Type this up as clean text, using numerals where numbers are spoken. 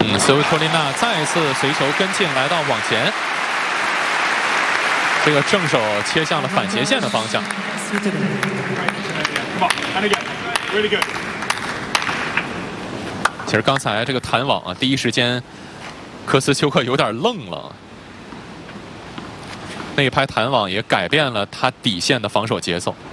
斯维托利娜再次随球跟进，来到网前，这个正手切向了反斜线的方向。其实刚才这个弹网啊，第一时间科斯丘克有点愣了，那一拍弹网也改变了他底线的防守节奏。